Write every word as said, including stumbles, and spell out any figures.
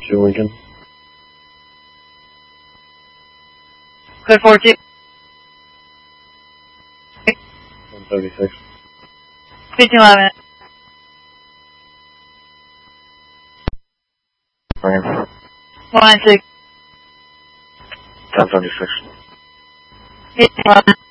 two Lincoln. Code four two. one seventy-six. fifteen eleven. Lincoln. one nine six. ten seventy-six. fifteen eleven.